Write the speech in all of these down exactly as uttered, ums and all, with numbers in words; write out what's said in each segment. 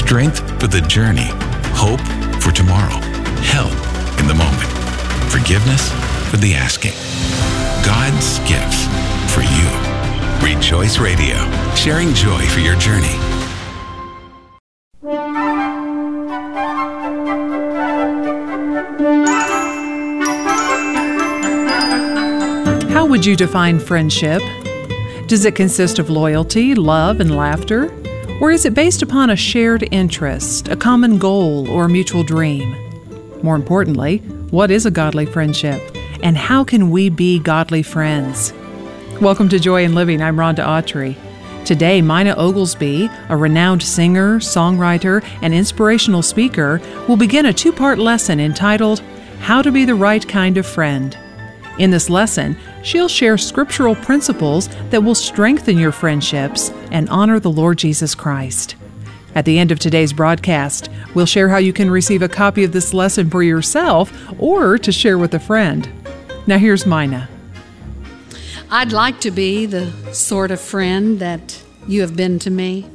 Strength for the journey, hope for tomorrow, help in the moment, forgiveness for the asking. God's gifts for you. Rejoice Radio, sharing joy for your journey. How would you define friendship? Does it consist of loyalty, love, and laughter? Or is it based upon a shared interest, a common goal, or a mutual dream? More importantly, what is a godly friendship? And how can we be godly friends? Welcome to Joy in Living. I'm Rhonda Autry. Today, Mina Oglesby, a renowned singer, songwriter, and inspirational speaker, will begin a two-part lesson entitled, How to Be the Right Kind of Friend. In this lesson, she'll share scriptural principles that will strengthen your friendships and honor the Lord Jesus Christ. At the end of today's broadcast, we'll share how you can receive a copy of this lesson for yourself or to share with a friend. Now here's Mina. I'd like to be the sort of friend that you have been to me.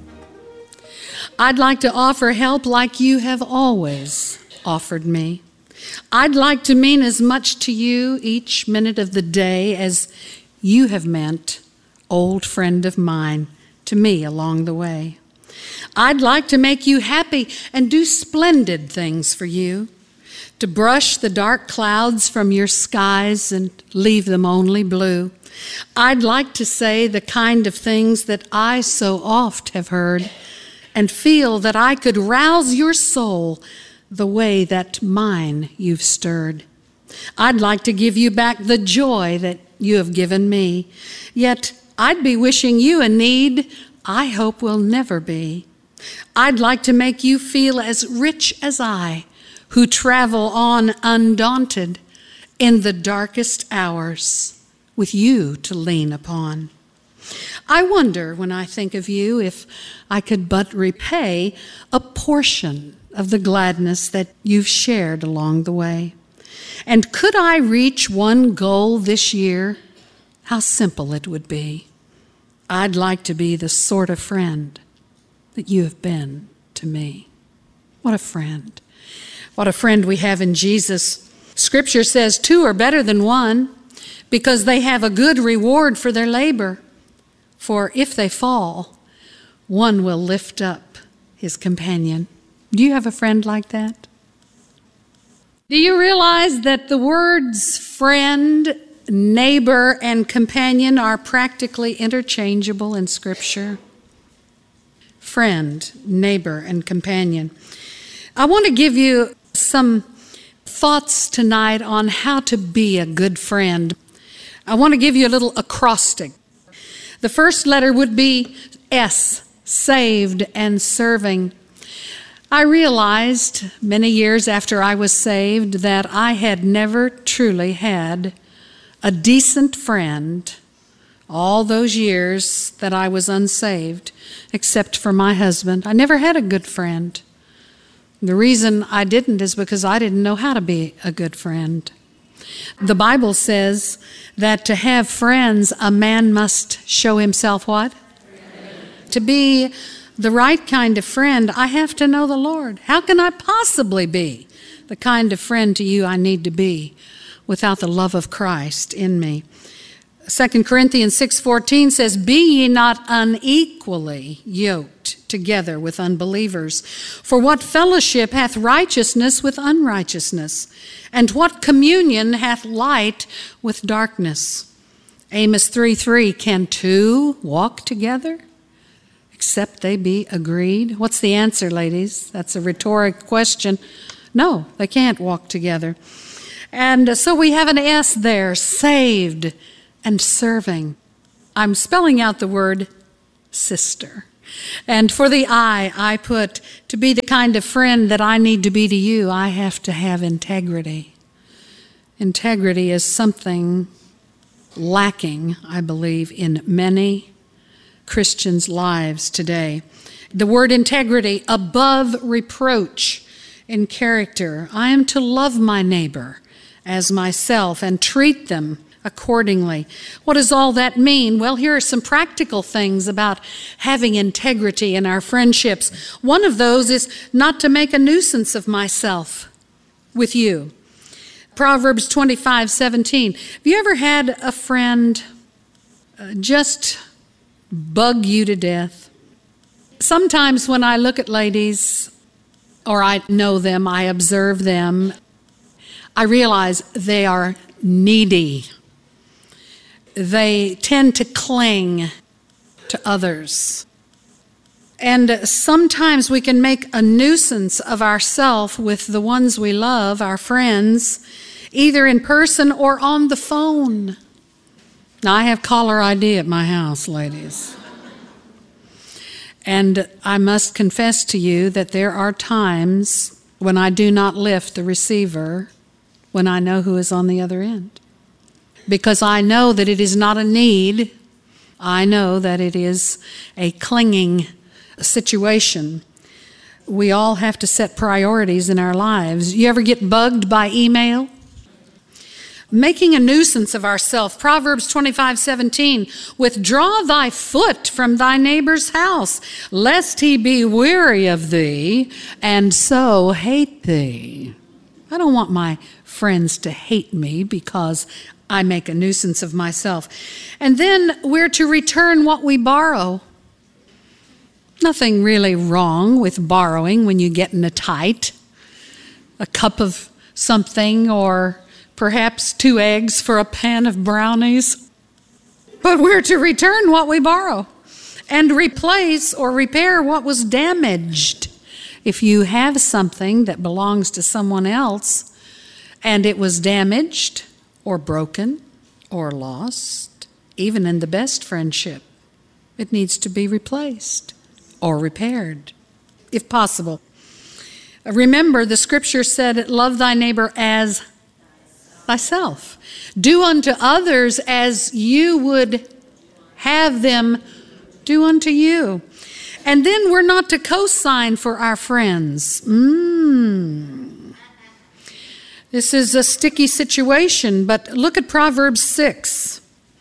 I'd like to offer help like you have always offered me. I'd like to mean as much to you each minute of the day as you have meant, old friend of mine, to me along the way. I'd like to make you happy and do splendid things for you, to brush the dark clouds from your skies and leave them only blue. I'd like to say the kind of things that I so oft have heard and feel that I could rouse your soul the way that mine you've stirred. I'd like to give you back the joy that you have given me, yet I'd be wishing you a need I hope will never be. I'd like to make you feel as rich as I, who travel on undaunted in the darkest hours with you to lean upon. I wonder when I think of you if I could but repay a portion of the gladness that you've shared along the way. And could I reach one goal this year, how simple it would be. I'd like to be the sort of friend that you have been to me. What a friend. What a friend we have in Jesus. Scripture says two are better than one because they have a good reward for their labor. For if they fall, one will lift up his companion. Do you have a friend like that? Do you realize that the words friend, neighbor, and companion are practically interchangeable in Scripture? Friend, neighbor, and companion. I want to give you some thoughts tonight on how to be a good friend. I want to give you a little acrostic. The first letter would be S, saved and serving. I realized many years after I was saved that I had never truly had a decent friend all those years that I was unsaved, except for my husband. I never had a good friend. The reason I didn't is because I didn't know how to be a good friend. The Bible says that to have friends, a man must show himself what? To be the right kind of friend, I have to know the Lord. How can I possibly be the kind of friend to you I need to be without the love of Christ in me? Second Corinthians six fourteen says, Be ye not unequally yoked together with unbelievers. For what fellowship hath righteousness with unrighteousness? And what communion hath light with darkness? Amos three three, Can two walk together except they be agreed? What's the answer, ladies? That's a rhetoric question. No, they can't walk together. And so we have an S there, saved and serving. I'm spelling out the word sister. And for the I, I put, to be the kind of friend that I need to be to you, I have to have integrity. Integrity is something lacking, I believe, in many Christians' lives today. The word integrity, above reproach in character. I am to love my neighbor as myself and treat them accordingly. What does all that mean? Well, here are some practical things about having integrity in our friendships. One of those is not to make a nuisance of myself with you. Proverbs twenty-five seventeen. Have you ever had a friend uh, just bug you to death? Sometimes when I look at ladies, or I know them, I observe them, I realize they are needy. They tend to cling to others. And sometimes we can make a nuisance of ourselves with the ones we love, our friends, either in person or on the phone. Now, I have caller I D at my house, ladies. And I must confess to you that there are times when I do not lift the receiver when I know who is on the other end. Because I know that it is not a need. I know that it is a clinging situation. We all have to set priorities in our lives. You ever get bugged by email? Making a nuisance of ourselves. Proverbs twenty-five seventeen. Withdraw thy foot from thy neighbor's house, lest he be weary of thee, and so hate thee. I don't want my friends to hate me because I make a nuisance of myself. And then we're to return what we borrow. Nothing really wrong with borrowing when you get in a tight. A cup of something, or perhaps two eggs for a pan of brownies. But we're to return what we borrow and replace or repair what was damaged. If you have something that belongs to someone else and it was damaged or broken or lost, even in the best friendship, it needs to be replaced or repaired, if possible. Remember, the scripture said, love thy neighbor as thyself. Do unto others as you would have them do unto you. And then we're not to co-sign for our friends. Mm. This is a sticky situation, but look at Proverbs six,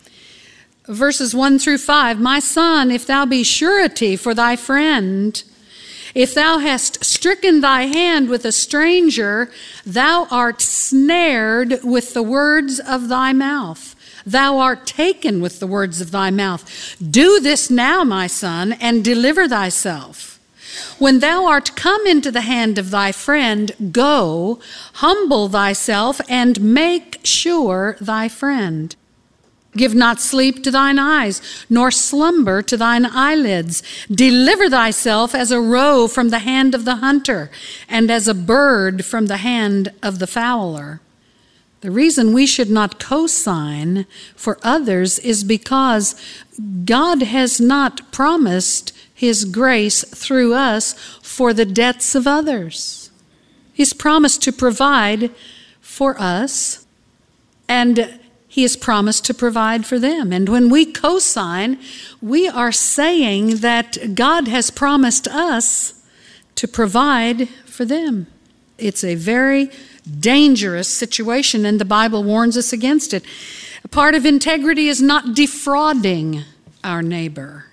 verses one through five. My son, if thou be surety for thy friend, if thou hast stricken thy hand with a stranger, thou art snared with the words of thy mouth. Thou art taken with the words of thy mouth. Do this now, my son, and deliver thyself. When thou art come into the hand of thy friend, go, humble thyself, and make sure thy friend. Give not sleep to thine eyes, nor slumber to thine eyelids. Deliver thyself as a roe from the hand of the hunter, and as a bird from the hand of the fowler. The reason we should not co-sign for others is because God has not promised his grace through us for the debts of others. He's promised to provide for us, and he has promised to provide for them. And when we co-sign, we are saying that God has promised us to provide for them. It's a very dangerous situation, and the Bible warns us against it. A part of integrity is not defrauding our neighbor.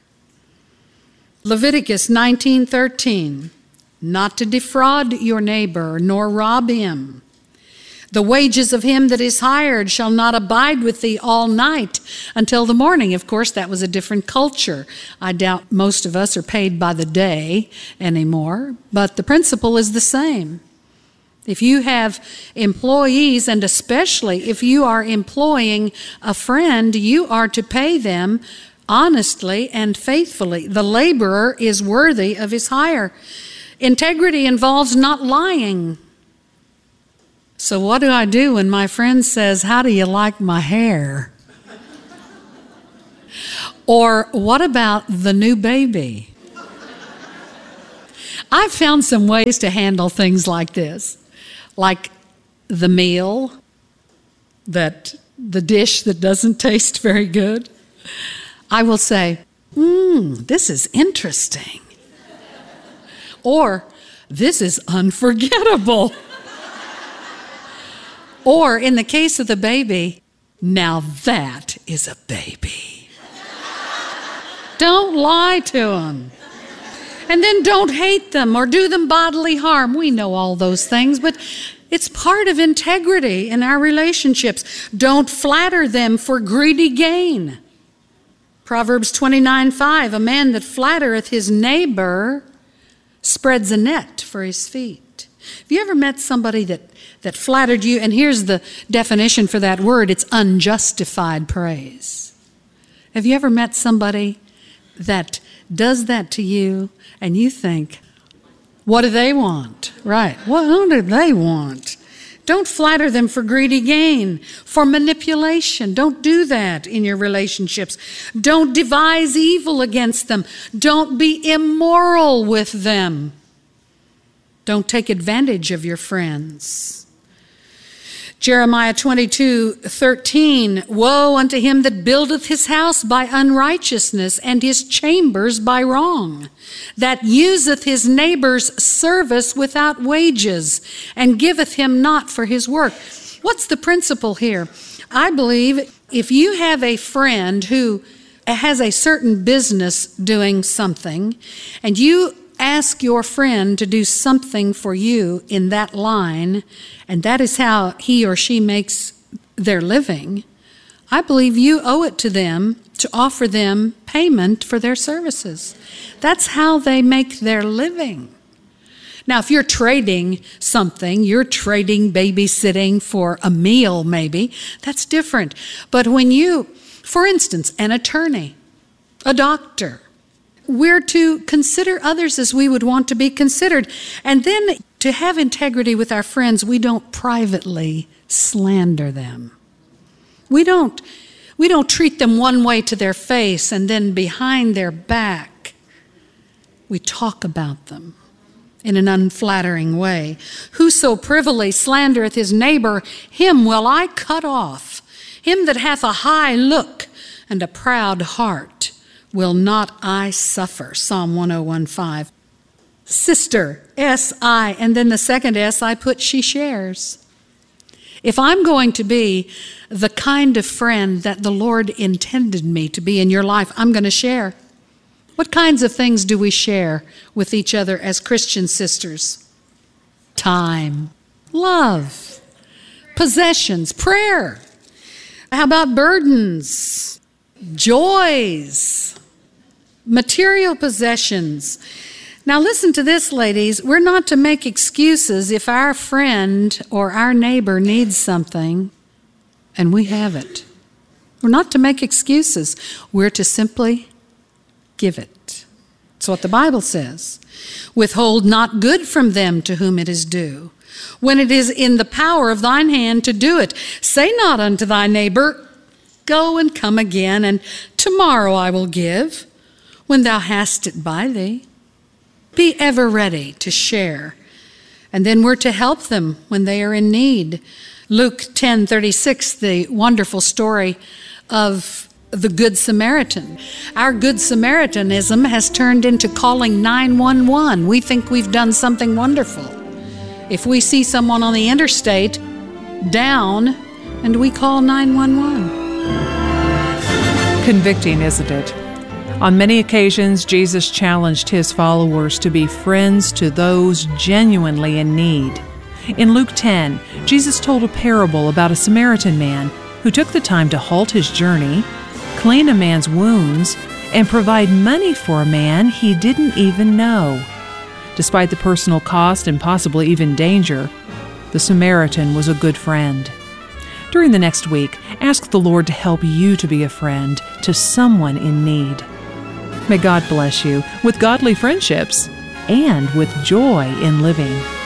Leviticus nineteen thirteen, not to defraud your neighbor, nor rob him. The wages of him that is hired shall not abide with thee all night until the morning. Of course, that was a different culture. I doubt most of us are paid by the day anymore, but the principle is the same. If you have employees, and especially if you are employing a friend, you are to pay them honestly and faithfully. The laborer is worthy of his hire. Integrity involves not lying. So what do I do when my friend says, how do you like my hair? Or what about the new baby? I've found some ways to handle things like this, like the meal, that the dish that doesn't taste very good. I will say, hmm, this is interesting. Or, this is unforgettable. Or, in the case of the baby, Now that is a baby. Don't lie to them. And then don't hate them or do them bodily harm. We know all those things, but it's part of integrity in our relationships. Don't flatter them for greedy gain. Proverbs twenty-nine five, a man that flattereth his neighbor spreads a net for his feet. Have you ever met somebody that, that flattered you? And here's the definition for that word. It's unjustified praise. Have you ever met somebody that does that to you and you think, what do they want? Right. What do they want? Don't flatter them for greedy gain, for manipulation. Don't do that in your relationships. Don't devise evil against them. Don't be immoral with them. Don't take advantage of your friends. Jeremiah twenty-two thirteen, woe unto him that buildeth his house by unrighteousness, and his chambers by wrong, that useth his neighbor's service without wages, and giveth him not for his work. What's the principle here? I believe if you have a friend who has a certain business doing something, and you ask your friend to do something for you in that line, and that is how he or she makes their living, I believe you owe it to them to offer them payment for their services. That's how they make their living. Now, if you're trading something, you're trading babysitting for a meal maybe, that's different. But when you, for instance, an attorney, a doctor, we're to consider others as we would want to be considered. And then to have integrity with our friends, we don't privately slander them. We don't, we don't treat them one way to their face and then behind their back, we talk about them in an unflattering way. Whoso privily slandereth his neighbor, him will I cut off. Him that hath a high look and a proud heart will not I suffer. Psalm one oh one five. Sister, S I, and then the second S I put she shares. If I'm going to be the kind of friend that the Lord intended me to be in your life, I'm going to share. What kinds of things do we share with each other as Christian sisters? Time, love, possessions, prayer. How about burdens, joys, material possessions? Now listen to this, ladies. We're not to make excuses if our friend or our neighbor needs something and we have it. We're not to make excuses. We're to simply give it. That's what the Bible says. Withhold not good from them to whom it is due, when it is in the power of thine hand to do it. Say not unto thy neighbor, go and come again, and tomorrow I will give, when thou hast it by thee. Be ever ready to share. And then we're to help them when they are in need. Luke ten thirty-six, the wonderful story of the Good Samaritan. Our Good Samaritanism has turned into calling nine one one. We think we've done something wonderful. If we see someone on the interstate down, and we call nine one one. Convicting, isn't it? On many occasions, Jesus challenged his followers to be friends to those genuinely in need. In Luke ten, Jesus told a parable about a Samaritan man who took the time to halt his journey, clean a man's wounds, and provide money for a man he didn't even know. Despite the personal cost and possibly even danger, the Samaritan was a good friend. During the next week, ask the Lord to help you to be a friend to someone in need. May God bless you with godly friendships and with joy in living.